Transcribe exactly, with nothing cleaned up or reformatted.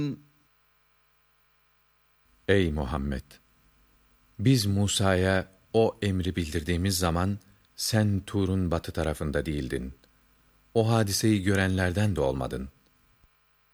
Ey Muhammed! Biz Musa'ya o emri bildirdiğimiz zaman, sen Tur'un batı tarafında değildin. O hadiseyi görenlerden de olmadın.